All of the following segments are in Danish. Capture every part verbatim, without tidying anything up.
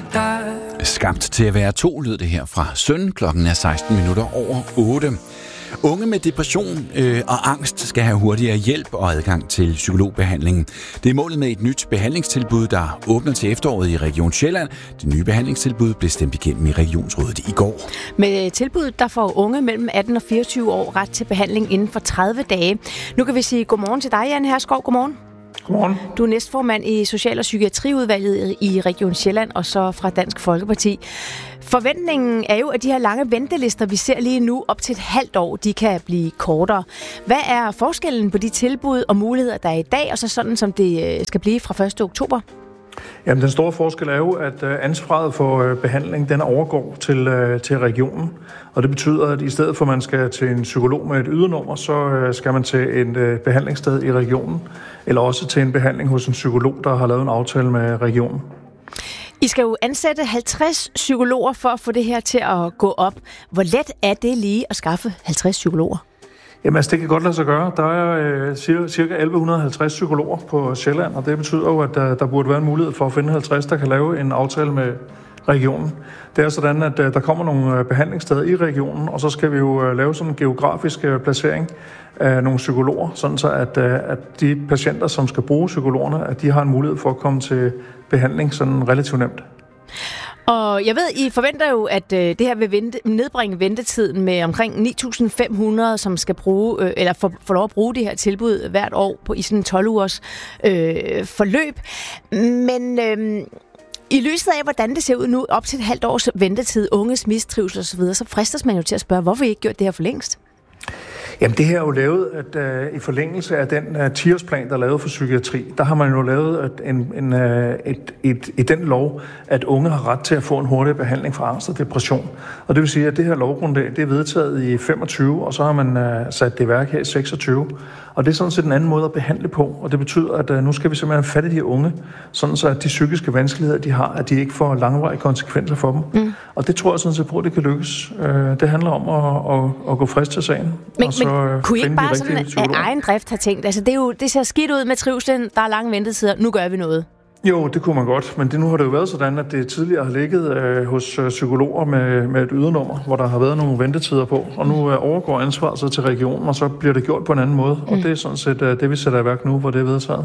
Skabt til at være to, lød det her fra Søn. Klokken er seksten minutter over otte. Unge med depression øh, og angst skal have hurtigere hjælp og adgang til psykologbehandling. Det er målet med et nyt behandlingstilbud, der åbner til efteråret i Region Sjælland. Det nye behandlingstilbud blev stemt igennem i regionsrådet i går. Med tilbuddet, der får unge mellem atten og fireogtyve år ret til behandling inden for tredive dage. Nu kan vi sige godmorgen til dig, Jan Herskov. Godmorgen. Godmorgen. Du er næstformand i Social- og Psykiatriudvalget i Region Sjælland, og så fra Dansk Folkeparti. Forventningen er jo, at de her lange ventelister, vi ser lige nu, op til et halvt år, de kan blive kortere. Hvad er forskellen på de tilbud og muligheder, der er i dag, og så sådan, som det skal blive fra første oktober? Jamen, den store forskel er jo, at ansvaret for behandling, den overgår til, til regionen. Og det betyder, at i stedet for, at man skal til en psykolog med et ydernummer, så skal man til en behandlingssted i regionen, eller også til en behandling hos en psykolog, der har lavet en aftale med regionen. I skal jo ansætte halvtreds psykologer for at få det her til at gå op. Hvor let er det lige at skaffe halvtreds psykologer? Jamen altså, det kan godt lade sig gøre. Der er øh, cirka elleve halvtreds psykologer på Sjælland, og det betyder jo, at der, der burde være en mulighed for at finde halvtreds, der kan lave en aftale med regionen. Det er sådan, at øh, der kommer nogle behandlingssteder i regionen, og så skal vi jo øh, lave sådan en geografisk øh, placering af nogle psykologer, sådan så at, øh, at de patienter, som skal bruge psykologerne, at de har en mulighed for at komme til behandling sådan relativt nemt. Og jeg ved, I forventer jo, at øh, det her vil vente, nedbringe ventetiden med omkring ni tusind fem hundrede, som skal bruge, øh, eller få, få lov at bruge det her tilbud hvert år på, i sådan en tolv ugers øh, forløb. Men øh, i lyset af, hvordan det ser ud nu, op til et halvt års ventetid, unges mistrivsel osv., så fristes man jo til at spørge, hvorfor I ikke gjort det her for længst? Jamen det her er jo lavet, at uh, i forlængelse af den uh, ti-årsplan, der er lavet for psykiatri, der har man jo lavet at en, en, uh, et, et, i den lov, at unge har ret til at få en hurtigere behandling for angst og depression. Og det vil sige, at det her lovgrundlag, det er vedtaget i femogtyve, og så har man uh, sat det i værk her i seksogtyve. Og det er sådan set en anden måde at behandle på, og det betyder, at uh, nu skal vi simpelthen have fat i de unge, sådan så at de psykiske vanskeligheder, de har, at de ikke får langvarige konsekvenser for dem. Mm. Og det tror jeg sådan set på, at det kan lykkes. Uh, det handler om at, at, at gå frisk til sagen. Men, så, men kunne I ikke bare sådan af egen drift have tænkt, altså det, er jo, det ser skidt ud med trivslen, der er lange ventetider, nu gør vi noget? Jo, det kunne man godt, men det, nu har det jo været sådan, at det tidligere har ligget øh, hos øh, psykologer med, med et ydernummer, hvor der har været nogle ventetider på, og nu øh, overgår ansvaret så til regionen, og så bliver det gjort på en anden måde, mm. og det er sådan set øh, det, vi sætter i værk nu, hvor det er vedtaget.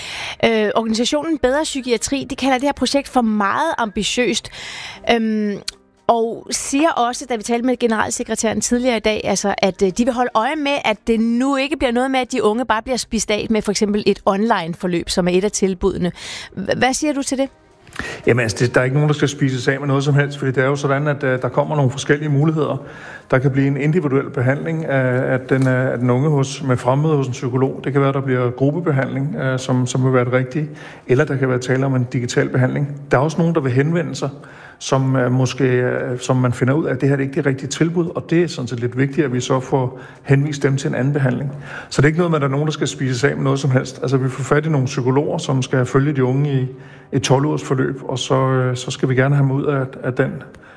Øh, organisationen Bedre Psykiatri, de kalder det her projekt for meget ambitiøst. Øhm, Og siger også, da vi talte med generalsekretæren tidligere i dag, altså, at de vil holde øje med, at det nu ikke bliver noget med, at de unge bare bliver spist af med for eksempel et online-forløb, som er et af tilbudene. Hvad siger du til det? Jamen altså, det, der er ikke nogen, der skal spises af med noget som helst, fordi det er jo sådan, at uh, der kommer nogle forskellige muligheder. Der kan blive en individuel behandling af, af, den, af den unge hos, med fremmøde hos en psykolog. Det kan være, at der bliver gruppebehandling, uh, som, som vil være det rigtige, eller der kan være tale om en digital behandling. Der er også nogen, der vil henvende sig, som uh, måske, uh, som man finder ud af, at det her er ikke det rigtige tilbud, og det er sådan set lidt vigtigt, at vi så får henvist dem til en anden behandling. Så det er ikke noget med, at der er nogen, der skal spises af med noget som helst. Altså, vi får fat i nogle psykologer, som skal følge de unge i et tolv-ugers forløb, og så, så skal vi gerne have dem ud af, af den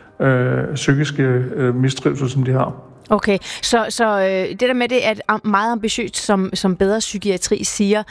øh, psykiske øh, mistrivsel, som de har. Okay, så, så øh, det der med det er meget ambitiøst, som, som Bedre Psykiatri siger.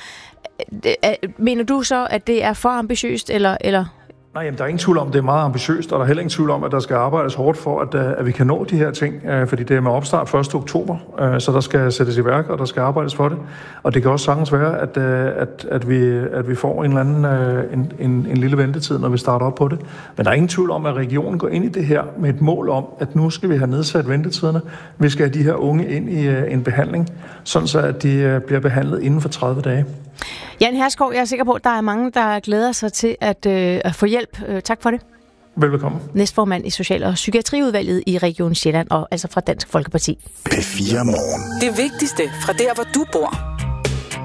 Øh, mener du så, at det er for ambitiøst, eller... eller? Nej, jamen, der er ingen tvivl om, at det er meget ambitiøst, og der er heller ingen tvivl om, at der skal arbejdes hårdt for, at, at vi kan nå de her ting, fordi det er med opstart første oktober, så der skal sættes i værk, og der skal arbejdes for det. Og det kan også sagtens være, at, at, at, vi, at vi får en eller anden en, en, en lille ventetid, når vi starter op på det. Men der er ingen tvivl om, at regionen går ind i det her med et mål om, at nu skal vi have nedsat ventetiderne. Vi skal have de her unge ind i en behandling, sådan så at de bliver behandlet inden for tredive dage. Jan Herskov, jeg er sikker på, at der er mange, der glæder sig til at, øh, at få hjælp. Tak for det. Velbekomme. Næstformand i Social- og Psykiatriudvalget i Region Sjælland, og altså fra Dansk Folkeparti. P fire Morgen. Det vigtigste fra der, hvor du bor.